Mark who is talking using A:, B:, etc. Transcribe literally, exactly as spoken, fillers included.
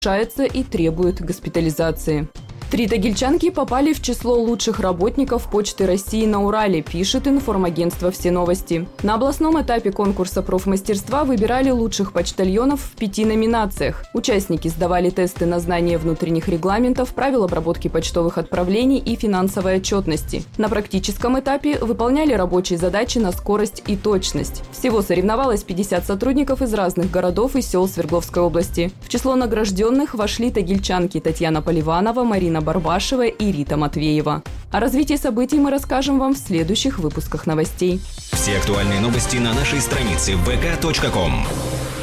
A: ухудшается и требует госпитализации. Три тагильчанки попали в число лучших работников Почты России на Урале, пишет информагентство «Все новости». На областном этапе конкурса профмастерства выбирали лучших почтальонов в пяти номинациях. Участники сдавали тесты на знание внутренних регламентов, правил обработки почтовых отправлений и финансовой отчетности. На практическом этапе выполняли рабочие задачи на скорость и точность. Всего соревновалось пятьдесят сотрудников из разных городов и сел Свердловской области. В число награжденных вошли тагильчанки Татьяна Поливанова, Марина Барбашева и Рита Матвеева. О развитии событий мы расскажем вам в следующих выпусках новостей.
B: Все актуальные новости на нашей странице вэ ка точка ком.